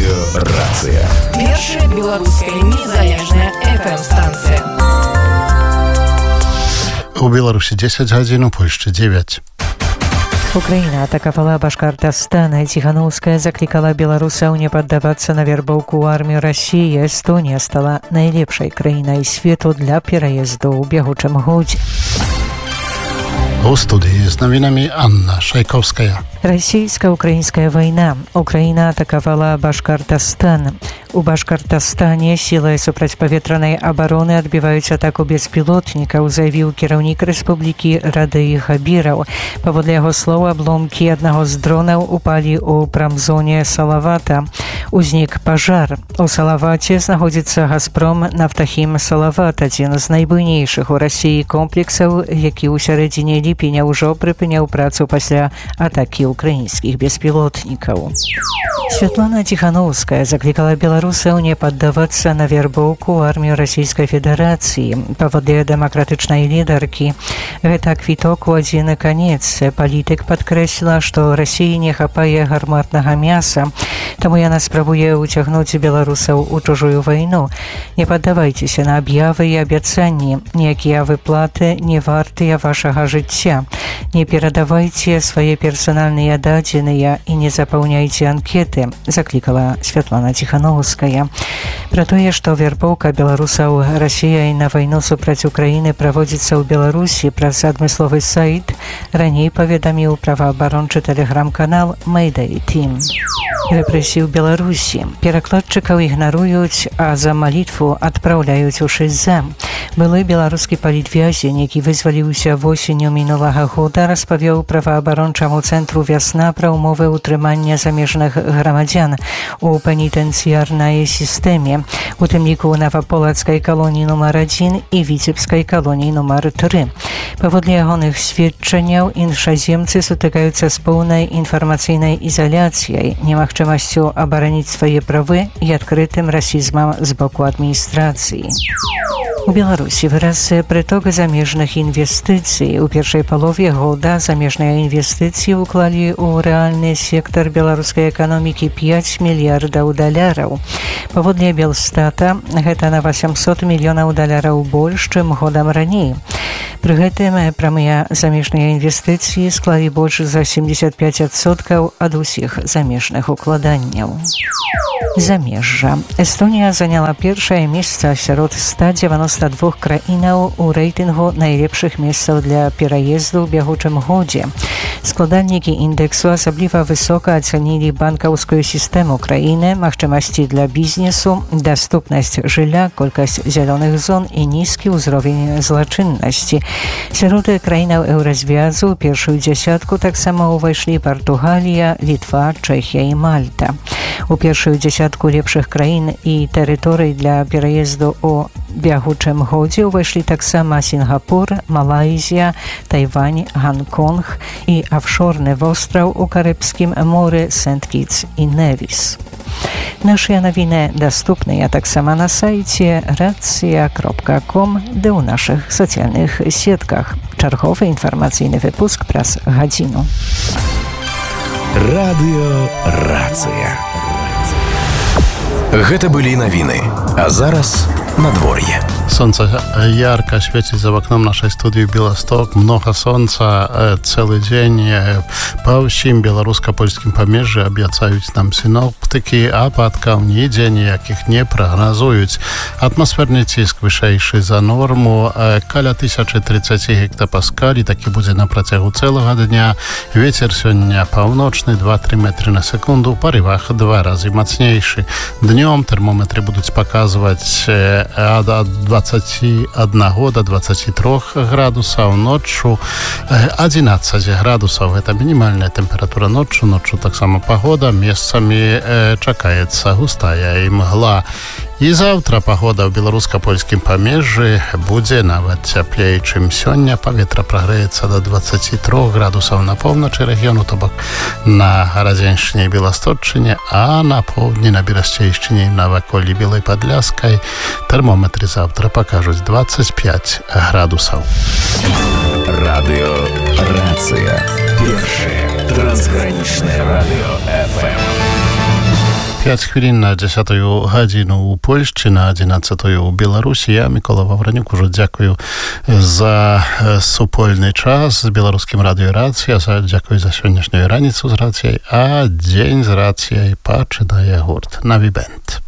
Радыёрацыя. Першая беларуская незалежная FM-станція. У Беларусі 10 гадзін, у Польшчы 9. Украина атаковала Башкортостан. Тихановская закликала белорусаў не поддаваться на вербовку ў армію России. Эстонія стала найлепшай краінай свету для пераезду ў бягучым годзе. У студии с новинами Анна Шайковская. Российско-украинская война. Украина атаковала Башкортостан. У Башкортостане силы супрацьпаветранай обороны отбиваюць атаку беспилотникаў, заявіў кіраўнік рэспублікі Радый Хабіраў. Паводле яго слоў, абломкі аднаго з дронаў упалі ў прамзоне Салавата. Узнік пажар. У Салаваце знаходзіцца Газпром Нафтахім Салават, адзін з найбуйнейшых у Расіі комплексаў, які ў сярэдзіне ліпеня ўжо прыпыняў працу пасля атакі украінскіх беспілотнікаў. Святлана Тихановская закликала белорусаў не поддаваться на вербовку ў армію Российской Федерации. Паводле дэмакратычнай лідаркі, гэта квіток у адзін канец. Палітык падкрэсліла, што Расіі не хапае гарматнага мяса, таму яна спрабуе ўцягнуць беларусаў у чужую вайну. Не паддавайцеся на аб'явы і абяцанні. Ніякія выплаты не вартыя вашага жыцця. Не перадавайце свае персанальныя дадзеныя і не запаўняйце анкеты, закликала Святлана Тихановская. Пра тое, што вербоўка беларусаў Расіяй на вайну супраць Украіны праводзіцца ў Беларусі праз адмысловы сайт, раней паведаміў праваабарончы тэлеграм-канал Mayday Team. Рэпрэсіі ў Беларусі. Перакладчыкаў ігнаруюць, а за малітву адпраўляюць у ШЗ. Былы беларускі палітвязень, які вызваліўся восенню мінулага года, распавёў праваабарончаму цэнтру «Вясна» пра ўмовы ўтрымання замежных грамадзян у пенітэнцыярнай сістэме, у тым ліку ў Наваполацкай калоніі нумар 1 і Віцебскай калоніі нумар 3. Паводле ягоных сведчанняў, іншаземцы сутыкаюцца з поўнай інфармацыйнай ізаляцыяй, немагчымасцю абараніць свае правы і адкрытым расізмам з боку адміністрацыі. У Беларусі вырас прыток замежных інвестыцый. У першай палове года замежныя інвестыцыі ўклалі ў рэальны сектар беларускай эканомікі 5 мільярдаў даляраў. Паводле Белстата, гэта на 800 мільёнаў даляраў больш, чым годам раней. Пры гэтым прамыя замежныя інвестыцыі склалі больш за 75% ад усіх замежных укладанняў. Замежжа. Эстонія заняла першае месца сярод 192 краінаў у рэйтынгу найлепшых месцаў для пераезду ў бягучым годзе. Складальнікі індэксу асабліва высока ацанілі банкаўскую сістэму краіны, магчымасці для бізнесу, даступнасць жылля, колькасць зялёных зон і нізкі ўзровень злачыннасці. Сярод краінаў еўразвязу ў першую дзясятку таксама ўвайшлі Партугалія, Літва, Чэхія і Мальта. У першую дзясятку лепшых краін і тэрыторый для пераезду ў бягучым годзе ўвайшлі таксама Сінгапур, Малайзія, Тайвань, Гонконг і афшорны востраў у Карыбскім моры Сент-Кітс і Невіс. Нашыя навіны даступныя таксама на сайце racja.com, ды ў нашых сацыяльных сетках. Чарговы інфармацыйны выпуск праз гадзіну. Радыёрацыя. Гэта былі навіны, а зараз надвор'е. Солнце ярко светится в окном нашей студии Белосток. Много солнца целый день. По всем белорусско-польским помежжі обіцяють нам синоптики, ападків ніде ніяких не прогнозують. Атмосферний тиск вищий за норму. Каля 1030 гектопаскалів, таки буде на протягу цілого дня. Ветер сьогодні півночний, 2-3 метри на секунду. В поривах 2 рази мощніший. Днем термометри будуть показувати 21 до 23 градусов, ночью 11 градусов. Это минимальная температура ночью. Ночью так само погода. Местами чекається густая мгла. І завтра погода в белорусско-польскім помежжі буде навіть цяплей, чим сьогодні. Повітря прогреється до 23 градусів на півночі регіону, тобто на Радзянщині і Білосточчині, а на півдні, на Берестейщині і на околі Білої Подляської термометри завтра покажуть 25 градусів. Радиорация. Першее трансграничное радио ФМ. 5 хвилин на 10 годину у Польщі, на 11 у Білорусі. Я, Микола Вавранюк, уже дякую за супольний час з Білоруським радіо «Рація». Дякую за сьогоднішню раніцю з «Рацією», а день з «Рацією» починає гурт «Наві Бенд».